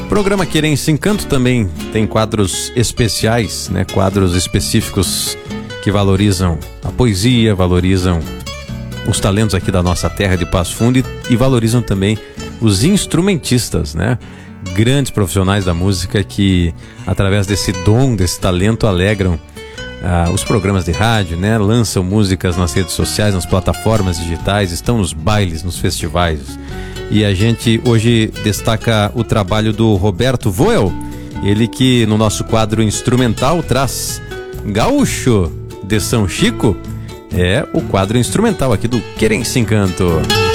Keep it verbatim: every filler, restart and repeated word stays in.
Programa Querência Encanto também tem quadros especiais, né? Quadros específicos que valorizam a poesia, valorizam os talentos aqui da nossa terra de Passo Fundo e, e valorizam também os instrumentistas, né? Grandes profissionais da música que, através desse dom, desse talento, alegram ah, os programas de rádio, né? Lançam músicas nas redes sociais, nas plataformas digitais, estão nos bailes, nos festivais. E a gente hoje destaca o trabalho do Roberto Voel, ele que no nosso quadro instrumental traz Gaúcho de São Chico, é o quadro instrumental aqui do Querência Encanto.